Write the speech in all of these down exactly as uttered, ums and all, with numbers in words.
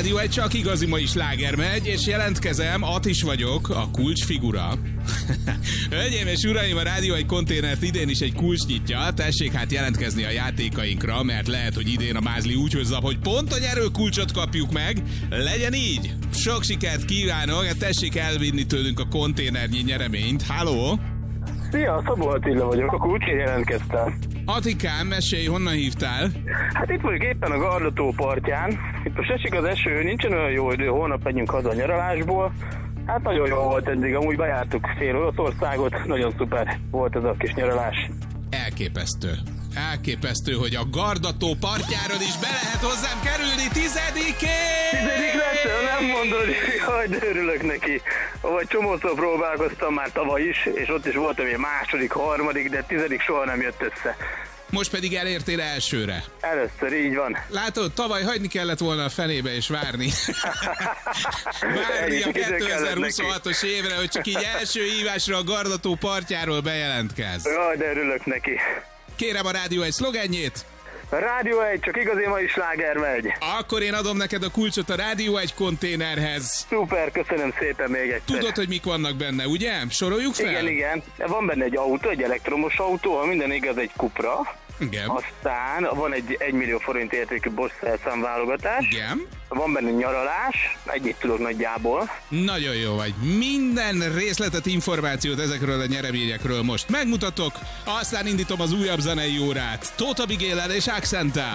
Rádió egy csak igazi mai sláger megy, és jelentkezem, Atis vagyok, a kulcsfigura. Hölgyeim és uraim, a Rádió egy konténert idén is egy kulcs nyitja. Tessék hát jelentkezni a játékainkra, mert lehet, hogy idén a mázli úgy hozza, hogy pont a nyerő kulcsot kapjuk meg. Legyen így! Sok sikert kívánok, tessék elvinni tőlünk a konténernyi nyereményt. Halló! Szia, Szabó Attila vagyok, a kulcsért jelentkeztem. Atikám, mesélj, honnan hívtál? Hát itt vagyok éppen a Gardató partján. Itt most esik az eső, nincsen olyan jó idő, holnap megyünk haza a nyaralásból. Hát nagyon jó volt eddig, amúgy bejártuk fél Olaszországot, nagyon szuper volt ez a kis nyaralás. Elképesztő. Elképesztő, hogy a Gardató partjáról is be lehet hozzám kerülni tizedikén! Tizedik lesz, nem mondod, jaj, de örülök neki. Vagy csomószor próbálkoztam már tavaly is, és ott is voltam egy második, harmadik, de tizedik soha nem jött össze. Most pedig elértél elsőre. Először, így van. Látod, tavaly hagyni kellett volna a fenébe és várni. Várni a kétezer-huszonhatos évre, hogy csak így első hívásra a Gardató partjáról bejelentkezz. Jaj, de örülök neki. Kérem a Rádió egy szlogenjét. A Rádió egy, csak igazi mai sláger megy. Akkor én adom neked a kulcsot a Rádió egy konténerhez. Szuper, köszönöm szépen még egyszer. Tudod, hogy mik vannak benne, ugye? Soroljuk fel? Igen, igen. Van benne egy autó, egy elektromos autó, ha minden igaz, egy Cupra. Igen. Aztán van egy egymillió forint értékű Bosch szerszámválogatás. Igen. Van benne nyaralás, egyet tudok nagyjából. Nagyon jó vagy. Minden részletet, információt ezekről a nyereményekről most megmutatok, aztán indítom az újabb zenei órát. Tóth Abigail-el és Accenttel.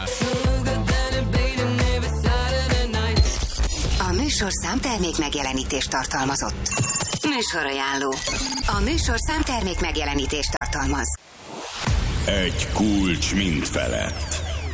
A műsorszám termék megjelenítést tartalmazott. Műsorajánló. A műsorszám termék megjelenítést tartalmaz. Egy kulcs mindfelett.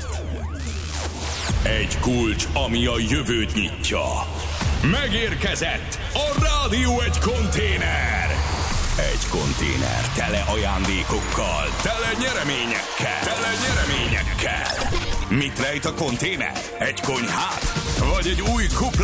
Egy kulcs, ami a jövőt nyitja. Megérkezett a Rádió egy konténer. Egy konténer tele ajándékokkal, tele nyereményekkel, tele nyereményekkel. Mit rejt a konténer? Egy konyhát? Vagy egy új kupla?